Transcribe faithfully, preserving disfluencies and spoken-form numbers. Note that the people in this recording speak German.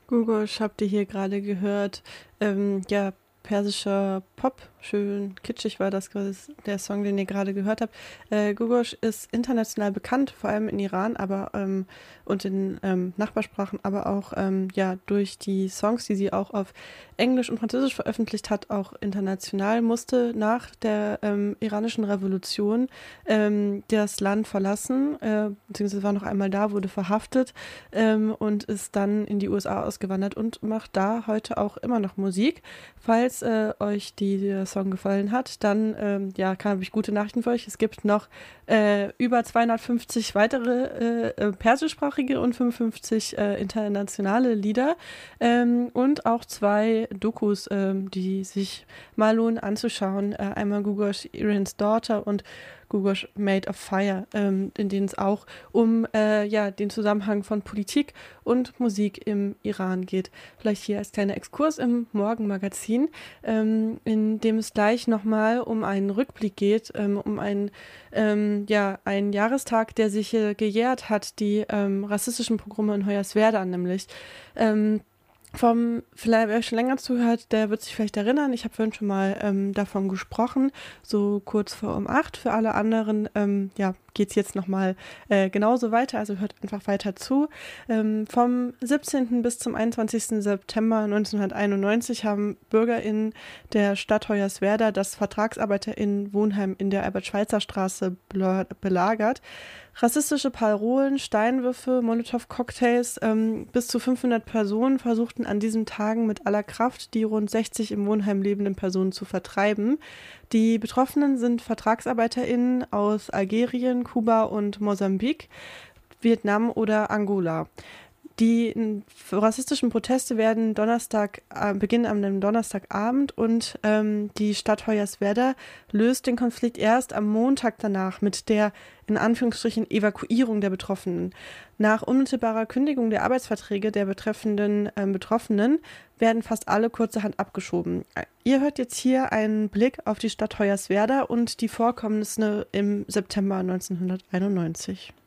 Gugosh, habt ihr hier gerade gehört? Ähm, ja, persischer Pop, schön kitschig war das, quasi der Song, den ihr gerade gehört habt. Äh, Gugosh ist international bekannt, vor allem in Iran, aber ähm, und in ähm, Nachbarsprachen, aber auch ähm, ja durch die Songs, die sie auch auf Englisch und Französisch veröffentlicht hat, auch international. Musste nach der ähm, iranischen Revolution ähm, das Land verlassen, äh, beziehungsweise war noch einmal da, wurde verhaftet ähm, und ist dann in die U S A ausgewandert und macht da heute auch immer noch Musik. Falls äh, euch die, der Song gefallen hat, dann ähm, ja, habe ich gute Nachrichten für euch. Es gibt noch äh, über zweihundertfünfzig weitere äh, äh, persischsprachige und fünfundfünfzig äh, internationale Lieder ähm, und auch zwei Dokus, ähm, die sich mal lohnen anzuschauen. Äh, einmal Gugosh Iran's Daughter und Gugosh Made of Fire, ähm, in denen es auch um äh, ja, den Zusammenhang von Politik und Musik im Iran geht. Vielleicht hier als kleiner Exkurs im Morgenmagazin, ähm, in dem es gleich nochmal um einen Rückblick geht, ähm, um einen, ähm, ja, einen Jahrestag, der sich äh, gejährt hat, die ähm, rassistischen Pogrome in Hoyerswerda nämlich. Ähm, Vom, vielleicht, wer schon länger zuhört, der wird sich vielleicht erinnern, ich habe vorhin schon mal ähm, davon gesprochen, so kurz vor um acht. Für alle anderen, ähm, ja, geht es jetzt nochmal äh, genauso weiter, also hört einfach weiter zu. Ähm, vom siebzehnten bis zum einundzwanzigsten September neunzehnhunderteinundneunzig haben BürgerInnen der Stadt Hoyerswerda das VertragsarbeiterInnen-Wohnheim in der Albert-Schweitzer-Straße belagert. Rassistische Parolen, Steinwürfe, Molotow-Cocktails, ähm, bis zu fünfhundert Personen versuchten an diesen Tagen mit aller Kraft die rund sechzig im Wohnheim lebenden Personen zu vertreiben. Die Betroffenen sind VertragsarbeiterInnen aus Algerien, Kuba und Mosambik, Vietnam oder Angola. Die rassistischen Proteste werden Donnerstag, äh, beginnen am Donnerstagabend und ähm, die Stadt Hoyerswerda löst den Konflikt erst am Montag danach mit der in Anführungsstrichen Evakuierung der Betroffenen. Nach unmittelbarer Kündigung der Arbeitsverträge der betreffenden äh, Betroffenen werden fast alle kurzerhand abgeschoben. Ihr hört jetzt hier einen Blick auf die Stadt Hoyerswerda und die Vorkommnisse im September neunzehnhunderteinundneunzig.